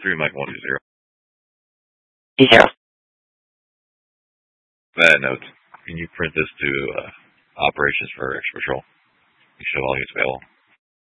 3 Mike 120. Yeah. Bad note. Can you print this to operations for Extra Patrol? You show all units available.